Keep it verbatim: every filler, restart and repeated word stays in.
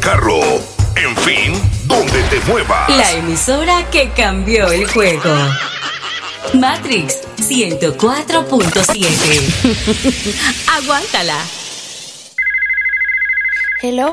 carro, en fin, donde te muevas. La emisora que cambió el juego. Matrix ciento cuatro punto siete. Aguántala. Hello,